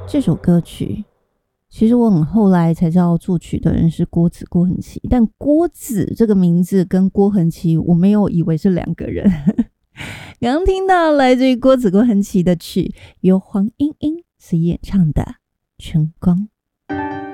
这首歌曲其实我很后来才知道作曲的人是郭恒琪，但郭子这个名字跟郭恒琪我没有以为是两个人。刚刚听到来自于郭恒琪的曲，由黄莺莺所演唱的《春光》。